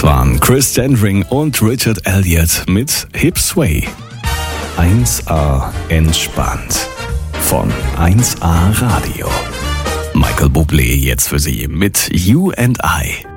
waren Chris Gendring und Richard Elliott mit Hip Sway. 1A entspannt von 1A Radio. Michael Bublé jetzt für Sie mit You and I.